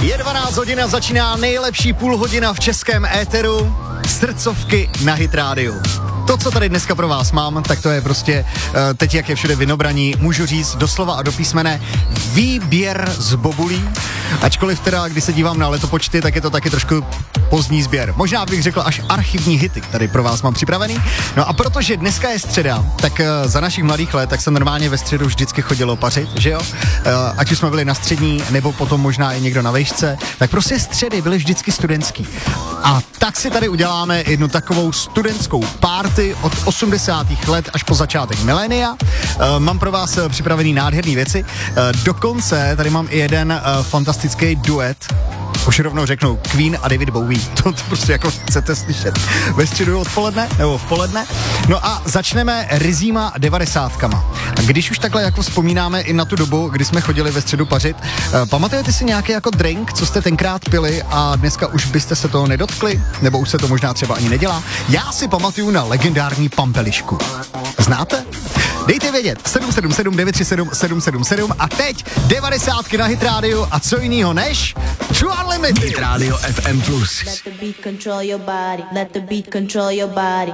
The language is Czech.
Je 12 hodin a začíná nejlepší půlhodina v českém éteru. Srdcovky na Hit Radio. To, co tady dneska pro vás mám, tak to je prostě, teď jak je všude vynobraní, můžu říct doslova a do písmene výběr z bobulí. Ačkoliv teda, když se dívám na letopočty, tak je to taky trošku pozdní sběr. Možná bych řekl až archivní hity, tady pro vás mám připravený. No a protože dneska je středa, tak za našich mladých let, tak se normálně ve středu vždycky chodilo pařit, že jo? Ať už jsme byli na střední, nebo potom možná i někdo na vejšce, tak prostě středy byly vždycky studentský. A tak si tady uděláme jednu takovou studentskou party od 80. let až po začátek milénia. Mám pro vás připravený nádherný věci. Dokonce tady mám i jeden fantastický duet. Už rovnou řeknu Queen a David Bowie. To prostě jako chcete slyšet ve středu odpoledne nebo v poledne. No a začneme ryzíma 90kama. A když už takhle jako vzpomínáme i na tu dobu, kdy jsme chodili ve středu pařit, pamatujete si nějaký jako drink, co jste tenkrát pili a dneska už byste se toho nedotkli? Nebo už se to možná třeba ani nedělá? Já si pamatuju na legendární pampelišku. Znáte? Dejte vědět, 777 937 777 a teď 90 na Hit Radio a co jinýho než True Unlimited. Hit Radio FM+. Let the beat control your body. Let the beat control your body.